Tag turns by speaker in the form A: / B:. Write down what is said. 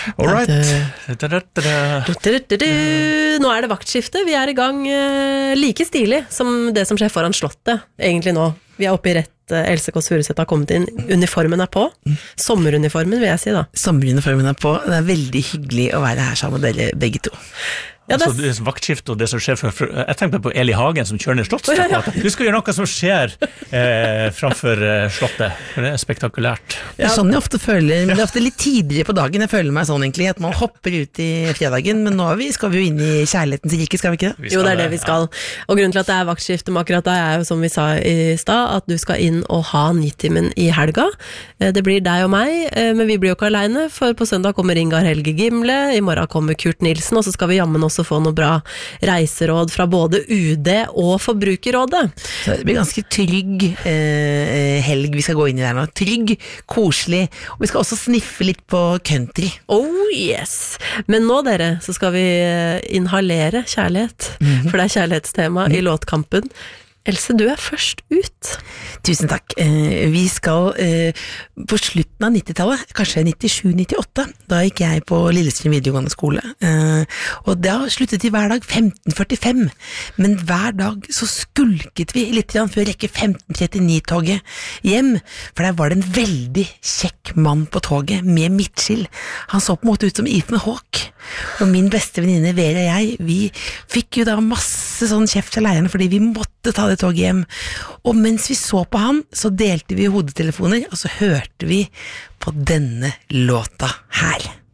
A: All right.
B: Nå det vaktskifte, vi I gang like stilig som det som skjer foran slottet, egentlig nå. Vi oppe I rett, Else Kåss Furuseth har kommet inn, uniformen på. Sommeruniformen vil jeg si da.
C: Sommeruniformen på, det veldig hyggelig å være her sammen med dere begge to.
B: Ja,
A: altså, det vaktskift og det som skjer jeg tenker på Eli Hagen som kjører ned Slottstrappa. Du skal gjøre noe som skjer framfor Slottet, for det spektakulært.
C: Det sånn jeg ofte føler, men det ofte litt tidligere på dagen jeg føler meg sånn egentlig, at man hopper ut I fredagen, men nå skal vi jo inn I kjærlighetens rike, skal vi ikke det?
B: Jo, det det vi skal. Og grunnen til at det vaktskifte med akkurat det jo som vi sa I stad, at du skal inn og ha Nitimen I helga. Det blir deg og meg, men vi blir jo ikke alene, for på søndag kommer Ingar Helge Gimle, I morgen kommer Kurt Nilsen, og så skal vi jammen også få noe bra reiseråd fra både UD og Forbrukerrådet.
C: Så det blir ganske trygg helg vi skal gå inn I der nå. Trygg, koselig, og vi skal også sniffe litt på country.
B: Oh yes! Men nå dere, så skal vi inhalere kjærlighet, for det kjærlighetstema I låtkampen. Else, du først ut.
C: Tusen takk. Vi skal på slutten av 90-tallet, kanskje 97-98, da gikk jeg på Lillestrøm videregående skole, og da sluttet vi hver dag 15:45, men hver dag så skulket vi litt før å rekke 15:39-toget hjem, for der var det en veldig kjekk mann på toget med midtskill. Han så på en måte ut som Ethan Hawke, og min beste venninne Vera og jeg, vi fikk jo da masse sånn kjeft av lærerne fordi vi måtte ta det toget hjem, og mens vi så på han, så delte vi hodetelefoner, og så hørte vi på denne låta her.